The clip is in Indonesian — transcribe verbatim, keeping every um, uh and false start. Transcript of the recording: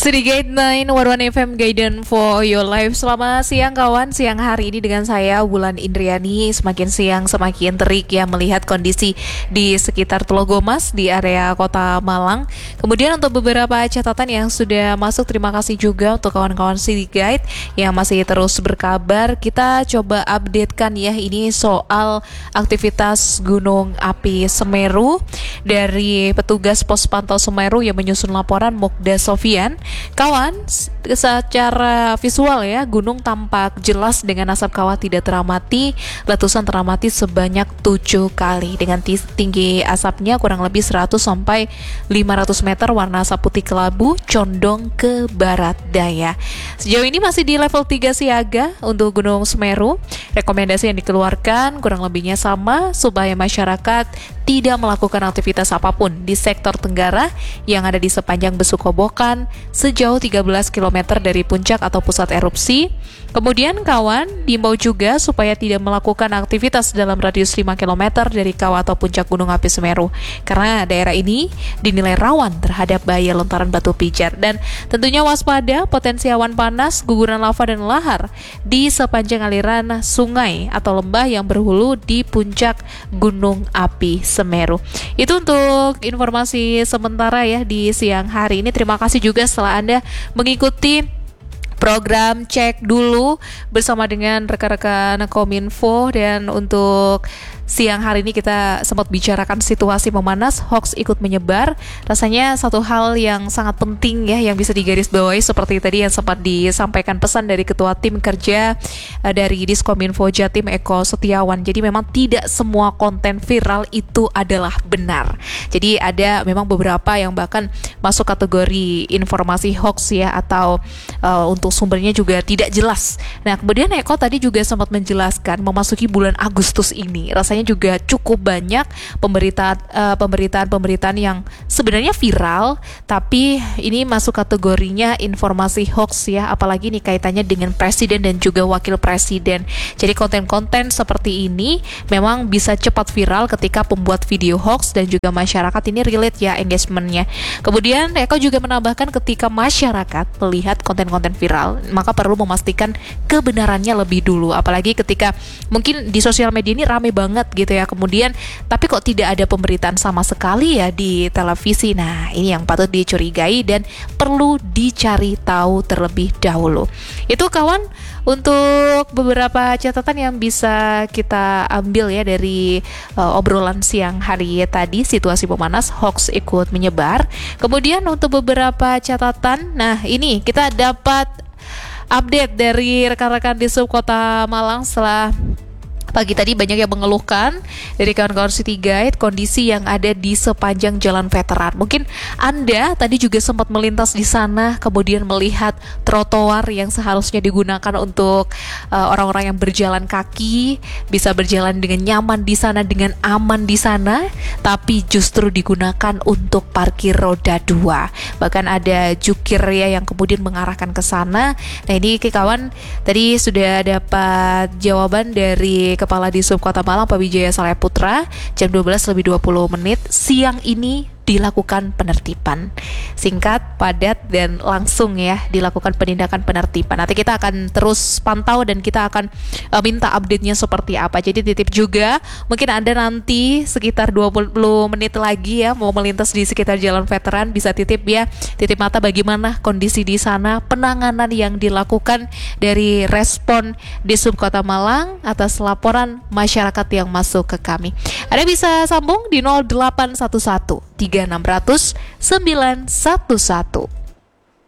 Sedikit sembilan Warwan F M Guidance for Your Life. Selamat siang kawan, siang hari ini dengan saya Wulan Indriani. Semakin siang semakin terik ya melihat kondisi di sekitar Telogomas di area kota Malang. Kemudian untuk beberapa catatan yang sudah masuk, terima kasih juga untuk kawan-kawan City Guide yang masih terus berkabar. Kita coba updatekan ya ini soal aktivitas Gunung Api Semeru dari petugas pos pantau Semeru yang menyusun laporan Mukda Sofian. Kawan, secara visual ya, gunung tampak jelas dengan asap kawah tidak teramati, letusan teramati sebanyak tujuh kali dengan tinggi asapnya kurang lebih seratus sampai lima ratus meter, warna asap putih kelabu condong ke barat daya. Sejauh ini masih di level tiga siaga untuk Gunung Semeru. Rekomendasi yang dikeluarkan kurang lebihnya sama, supaya masyarakat tidak melakukan aktivitas apapun di sektor tenggara yang ada di sepanjang Besukobokan sejauh tiga belas kilometer dari puncak atau pusat erupsi. Kemudian kawan, diimbau juga supaya tidak melakukan aktivitas dalam radius lima kilometer dari kawah atau puncak Gunung Api Semeru, karena daerah ini dinilai rawan terhadap bahaya lontaran batu pijar. Dan tentunya waspada potensi awan panas, guguran lava dan lahar di sepanjang aliran sungai atau lembah yang berhulu di puncak Gunung Api Semeru. Itu untuk informasi sementara ya di siang hari ini. Terima kasih juga setelah Anda mengikuti program Cek Dulu bersama dengan rekan-rekan Kominfo. Dan untuk siang hari ini kita sempat bicarakan situasi memanas, hoax ikut menyebar. Rasanya satu hal yang sangat penting ya yang bisa digarisbawahi seperti tadi yang sempat disampaikan pesan dari Ketua Tim Kerja uh, dari Diskominfo Jatim Eko Setiawan. Jadi memang tidak semua konten viral itu adalah benar. Jadi ada memang beberapa yang bahkan masuk kategori informasi hoax ya, atau uh, untuk sumbernya juga tidak jelas. Nah, kemudian Eko tadi juga sempat menjelaskan memasuki bulan Agustus ini rasanya juga cukup banyak pemberitaan uh, pemberitaan-pemberitaan yang sebenarnya viral, tapi ini masuk kategorinya informasi hoax ya, apalagi ini kaitannya dengan presiden dan juga wakil presiden. Jadi konten-konten seperti ini memang bisa cepat viral ketika pembuat video hoax dan juga masyarakat ini relate ya engagementnya. Kemudian Eko juga menambahkan ketika masyarakat melihat konten-konten viral, maka perlu memastikan kebenarannya lebih dulu, apalagi ketika mungkin di sosial media ini rame banget gitu ya, kemudian tapi kok tidak ada pemberitaan sama sekali ya di televisi. Nah, ini yang patut dicurigai dan perlu dicari tahu terlebih dahulu. Itu kawan untuk beberapa catatan yang bisa kita ambil ya dari uh, obrolan siang hari tadi, situasi pemanas, hoax ikut menyebar. Kemudian untuk beberapa catatan, nah ini kita dapat update dari rekan-rekan di Sub Kota Malang setelah pagi tadi banyak yang mengeluhkan dari kawan-kawan City Guide kondisi yang ada di sepanjang Jalan Veteran. Mungkin Anda tadi juga sempat melintas di sana, kemudian melihat trotoar yang seharusnya digunakan untuk uh, orang-orang yang berjalan kaki bisa berjalan dengan nyaman di sana, dengan aman di sana, tapi justru digunakan untuk parkir roda dua. Bahkan ada jukir ya yang kemudian mengarahkan ke sana. Nah, ini kawan tadi sudah dapat jawaban dari Kepala Disub Kota Malang Pak Wijaya Saleh Putra, jam dua belas lebih dua puluh menit siang ini dilakukan penertiban. Singkat, padat, dan langsung ya dilakukan penindakan penertiban. Nanti kita akan terus pantau dan kita akan uh, minta update-nya seperti apa. Jadi titip juga, mungkin Anda nanti sekitar dua puluh menit lagi ya mau melintas di sekitar Jalan Veteran, bisa titip ya, titip mata bagaimana kondisi di sana, penanganan yang dilakukan dari respon di Sub Kota Malang atas laporan masyarakat yang masuk ke kami. Anda bisa sambung di nol delapan satu satu tiga enam nol nol sembilan satu satu.